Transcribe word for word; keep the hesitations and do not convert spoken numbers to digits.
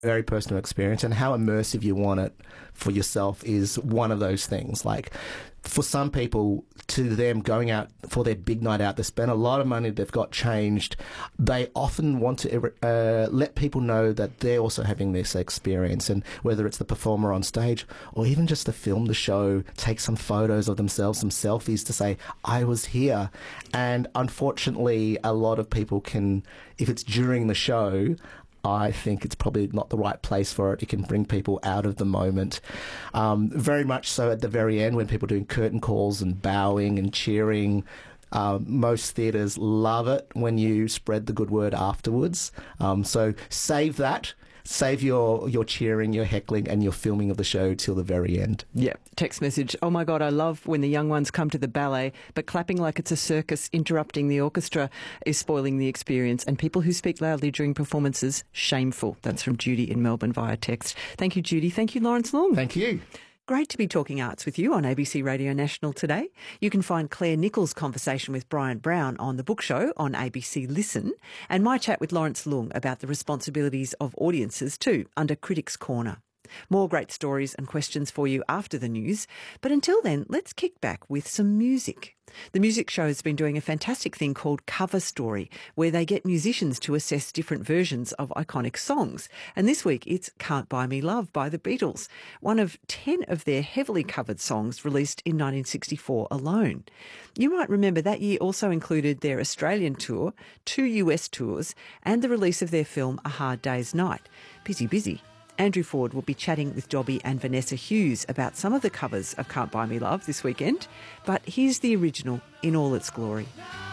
very personal experience, and how immersive you want it for yourself is one of those things. Like, for some people, to them, going out for their big night out, they spend a lot of money, they've got changed. They often want to uh, let people know that they're also having this experience, and whether it's the performer on stage or even just to film the show, take some photos of themselves, some selfies to say, I was here. And unfortunately, a lot of people can, if it's during the show, I think it's probably not the right place for it. It can bring people out of the moment. Um, very much so at the very end when people are doing curtain calls and bowing and cheering. Um, most theatres love it when you spread the good word afterwards. Um, so save that. Save your, your cheering, your heckling and your filming of the show till the very end. Yeah. Text message, oh my God, I love when the young ones come to the ballet, but clapping like it's a circus, interrupting the orchestra is spoiling the experience. And people who speak loudly during performances, shameful. That's from Judy in Melbourne via text. Thank you, Judy. Thank you, Lawrence Long. Thank you. Great to be talking arts with you on A B C Radio National today. You can find Claire Nichols' conversation with Brian Brown on The Book Show on A B C Listen, and my chat with Lawrence Leung about the responsibilities of audiences too, under Critics' Corner. More great stories and questions for you after the news. But until then, let's kick back with some music. The Music Show's been doing a fantastic thing called Cover Story, where they get musicians to assess different versions of iconic songs. And this week, it's Can't Buy Me Love by the Beatles, one of ten of their heavily covered songs released in nineteen sixty-four alone. You might remember that year also included their Australian tour, two U S tours, and the release of their film A Hard Day's Night. Busy, busy. Andrew Ford will be chatting with Dobby and Vanessa Hughes about some of the covers of Can't Buy Me Love this weekend, but here's the original in all its glory.